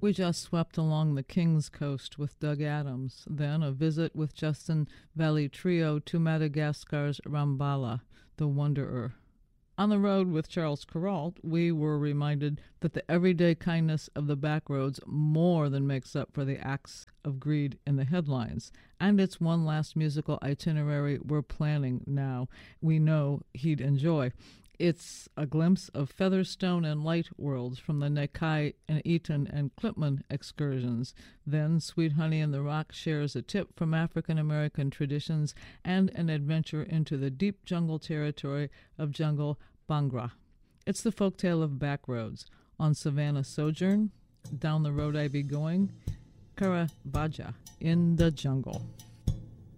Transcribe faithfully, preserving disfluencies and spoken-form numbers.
We just swept along the King's Coast with Doug Adams, then a visit with Justin Valley Trio to Madagascar's Rambala, the Wanderer. On the road with Charles Kuralt, we were reminded that the everyday kindness of the backroads more than makes up for the acts of greed in the headlines. And it's one last musical itinerary we're planning now. We know he'd enjoy. It's a glimpse of Featherstone and Light worlds from the Nakai and Eton and Klipman excursions. Then Sweet Honey in the Rock shares a tip from African-American traditions and an adventure into the deep jungle territory of Jungle Bangra. It's the folktale of backroads. On Savannah Sojourn, Down the Road I Be Going, Caravaggio in the Jungle.